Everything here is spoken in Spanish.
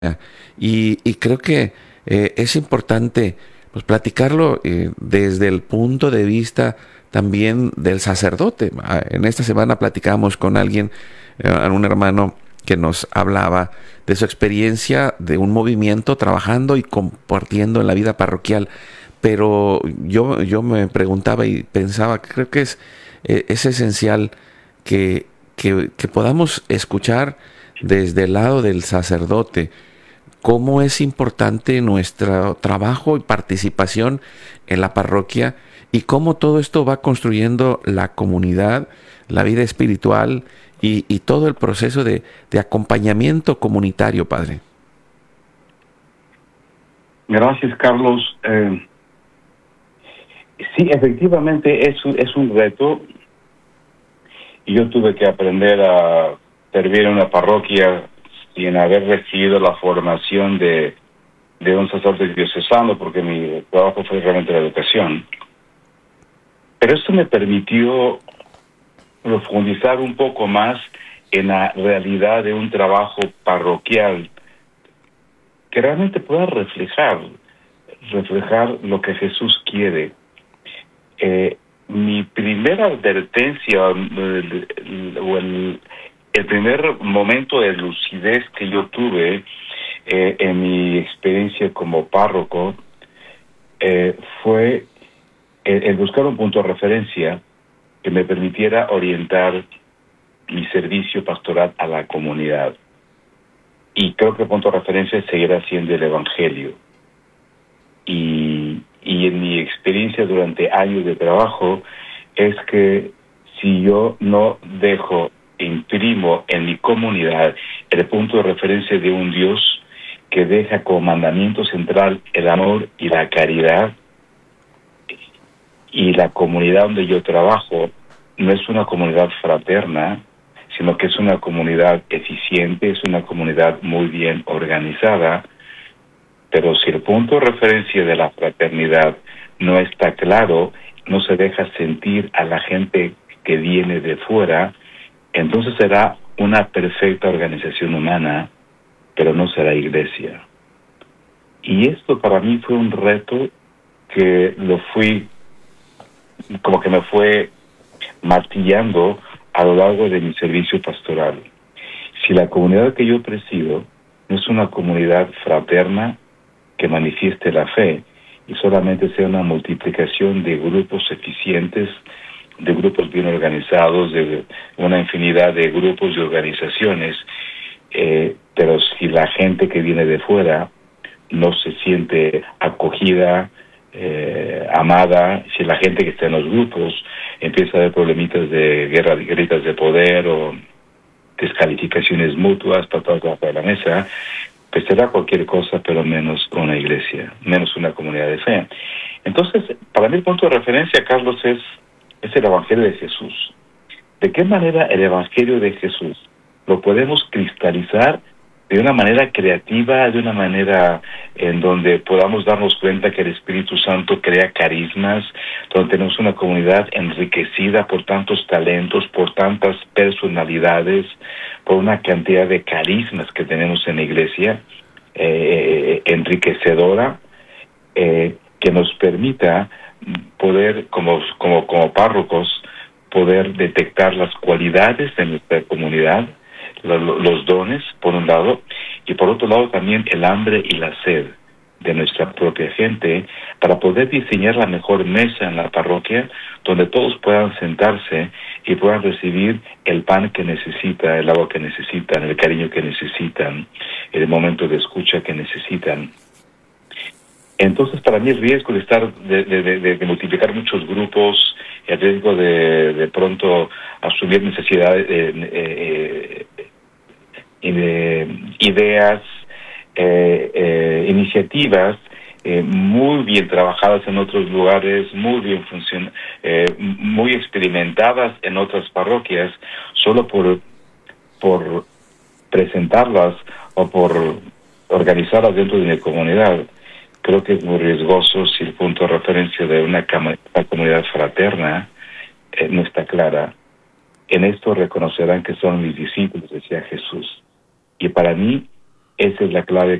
Y creo que es importante pues platicarlo desde el punto de vista también del sacerdote. En esta semana platicamos con alguien, un hermano que nos hablaba de su experiencia de un movimiento trabajando y compartiendo en la vida parroquial. Pero yo me preguntaba y pensaba que creo que es esencial que podamos escuchar desde el lado del sacerdote cómo es importante nuestro trabajo y participación en la parroquia y cómo todo esto va construyendo la comunidad, la vida espiritual y todo el proceso de acompañamiento comunitario, Padre. Gracias, Carlos. Sí, efectivamente es un reto y yo tuve que aprender a servir en una parroquia sin haber recibido la formación de un sacerdote diocesano, porque mi trabajo fue realmente la educación. Pero esto me permitió profundizar un poco más en la realidad de un trabajo parroquial que realmente pueda reflejar lo que Jesús quiere. Mi primera advertencia el primer momento de lucidez que yo tuve en mi experiencia como párroco fue el buscar un punto de referencia que me permitiera orientar mi servicio pastoral a la comunidad. Y creo que el punto de referencia seguirá siendo el Evangelio. Y en mi experiencia durante años de trabajo es que si yo no imprimo en mi comunidad el punto de referencia de un Dios que deja como mandamiento central el amor y la caridad, y la comunidad donde yo trabajo no es una comunidad fraterna, sino que es una comunidad eficiente, es una comunidad muy bien organizada. Pero si el punto de referencia de la fraternidad no está claro, no se deja sentir a la gente que viene de fuera, entonces será una perfecta organización humana, pero no será iglesia. Y esto para mí fue un reto que como que me fue martillando a lo largo de mi servicio pastoral. Si la comunidad que yo presido no es una comunidad fraterna, que manifieste la fe y solamente sea una multiplicación de grupos eficientes, de grupos bien organizados, de una infinidad de grupos y organizaciones, pero si la gente que viene de fuera no se siente acogida, amada, si la gente que está en los grupos empieza a haber problemitas de guerras de poder o descalificaciones mutuas para todos abajo de la mesa, pues será cualquier cosa, pero menos una iglesia, menos una comunidad de fe. Entonces, para mí el punto de referencia, Carlos, es el Evangelio de Jesús. ¿De qué manera el Evangelio de Jesús lo podemos cristalizar de una manera creativa, de una manera en donde podamos darnos cuenta que el Espíritu Santo crea carismas, donde tenemos una comunidad enriquecida por tantos talentos, por tantas personalidades, por una cantidad de carismas que tenemos en la iglesia, enriquecedora, que nos permita poder, como párrocos, poder detectar las cualidades de nuestra comunidad, los dones, por un lado, y por otro lado también el hambre y la sed de nuestra propia gente, para poder diseñar la mejor mesa en la parroquia, donde todos puedan sentarse y puedan recibir el pan que necesitan, el agua que necesitan, el cariño que necesitan, el momento de escucha que necesitan. Entonces, para mí el riesgo de multiplicar muchos grupos, el riesgo de pronto asumir necesidades, ideas, iniciativas muy bien trabajadas en otros lugares, muy experimentadas en otras parroquias, solo por presentarlas o por organizarlas dentro de mi comunidad. Creo que es muy riesgoso si el punto de referencia de una comunidad fraterna no está clara. En esto reconocerán que son mis discípulos, decía Jesús. Y para mí, Esa es la clave